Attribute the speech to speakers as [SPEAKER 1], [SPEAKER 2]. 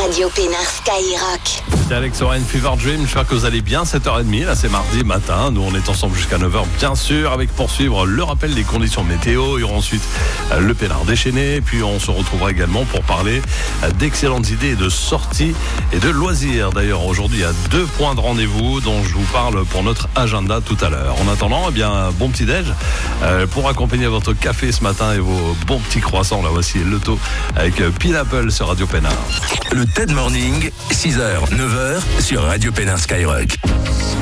[SPEAKER 1] Radio Pénard Skyrock.
[SPEAKER 2] C'est Alex Oren, Fever Dream. J'espère que vous allez bien. 7h30, là c'est mardi matin. Nous on est ensemble jusqu'à 9h, bien sûr, avec poursuivre le rappel des conditions météo. Il y aura ensuite le Pénard déchaîné. Puis on se retrouvera également pour parler d'excellentes idées de sorties et de loisirs. D'ailleurs, aujourd'hui, il y a 2 points de rendez-vous dont je vous parle pour notre agenda tout à l'heure. En attendant, eh bien, bon petit déj pour accompagner votre café ce matin et vos bons petits croissants. Là, voici le taux avec Pineapple sur Radio Pénard.
[SPEAKER 3] Le TED Morning, 6h, 9h sur Radio Pénard Skyrock.